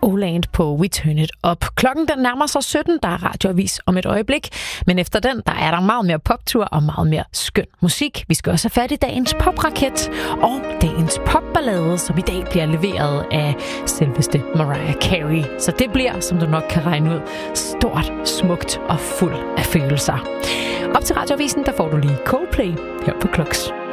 Oland på We Turn It Up. Klokken den nærmer sig 17, der er radioavis om et øjeblik. Men efter den, der er der meget mere poptur og meget mere skøn musik. Vi skal også have fat i dagens popraket og dagens popballade, som i dag bliver leveret af selveste Mariah Carey. Så det bliver, som du nok kan regne ud, stort, smukt og fuld af følelser. Op til radioavisen, der får du lige Coldplay her på Kloks.